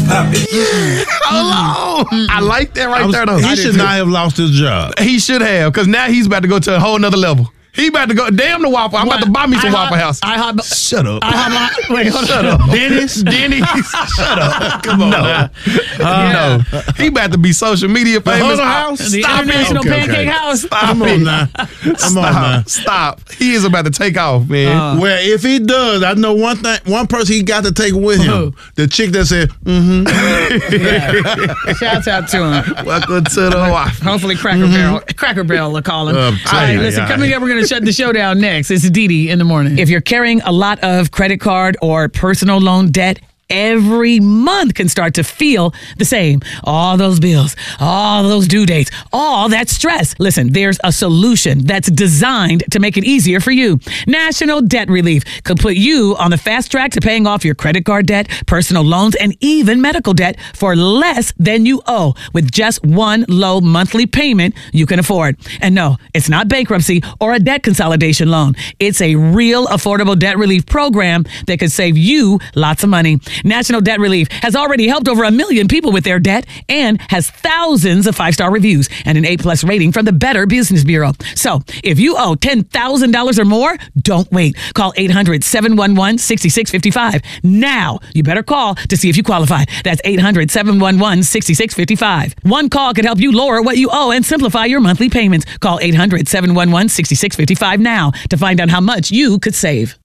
Hold on. I like that there, though. He should not have lost his job. He should have, because now he's about to go to a whole nother level. He about to go, damn the Waffle. I'm about to buy me some Waffle House. Shut up. Wait, hold up. Dennis? Shut up. Come on now. No. He about to be social media famous. The house? The International Pancake House. Come on now. Stop. He is about to take off, man. Well, if he does, I know one person he got to take with him. The chick that said, Shouts out to him. Welcome to the Waffle. Hopefully Cracker Barrel will call him. All right, listen, coming up, we're going to shut the show down next. It's Dee Dee in the morning. If you're carrying a lot of credit card or personal loan debt, every month can start to feel the same. All those bills, all those due dates, all that stress. Listen, there's a solution that's designed to make it easier for you. National Debt Relief could put you on the fast track to paying off your credit card debt, personal loans, and even medical debt for less than you owe with just one low monthly payment you can afford. And no, it's not bankruptcy or a debt consolidation loan. It's a real affordable debt relief program that could save you lots of money. National Debt Relief has already helped over 1 million people with their debt and has thousands of 5-star reviews and an A+ rating from the Better Business Bureau. So if you owe $10,000 or more, don't wait. Call 800-711-6655. Now, you better call to see if you qualify. That's 800-711-6655. One call could help you lower what you owe and simplify your monthly payments. Call 800-711-6655 now to find out how much you could save.